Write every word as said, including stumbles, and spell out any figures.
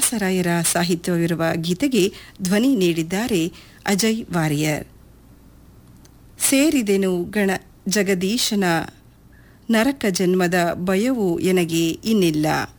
ದಾಸರಾಯರ ಸಾಹಿತ್ಯವಿರುವ ಗೀತೆಗೆ ಧ್ವನಿ ನೀಡಿದ್ದಾರೆ ಅಜಯ್ ವಾರಿಯರ್. ಸೇರಿದೆನು ಗಣ ಜಗದೀಶನ ನರಕ ಜನ್ಮದ ಭಯವು ಎನಗೆ ಇನ್ನಿಲ್ಲ.